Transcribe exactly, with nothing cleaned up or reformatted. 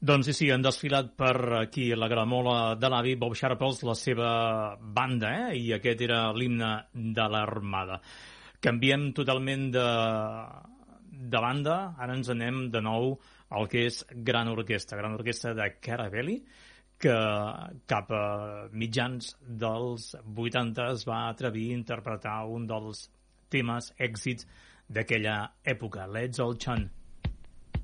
Doncs sí, sí, han desfilat per aquí la gramola de l'avi Bob Sharples, la seva banda, eh? I aquest era l'himne de l'Armada. Canviem totalment de, de banda, ara ens anem de nou al que és Gran Orquestra, Gran Orquestra de Caravelli, que cap a mitjans dels vuitanta es va atrevir a interpretar un dels temes èxits d'aquella època, Let's All Chant.